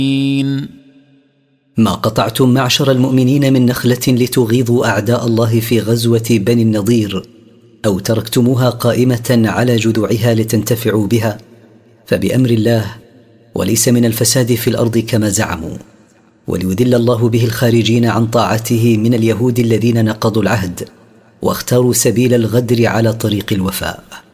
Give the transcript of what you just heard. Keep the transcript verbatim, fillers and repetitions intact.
ما قطعتم معشر المؤمنين من نخلة لتغيظوا أعداء الله في غزوة بني النضير، أو تركتموها قائمة على جذوعها لتنتفعوا بها، فبأمر الله، وليس من الفساد في الأرض كما زعموا، وليذل الله به الخارجين عن طاعته من اليهود الذين نقضوا العهد واختاروا سبيل الغدر على طريق الوفاء.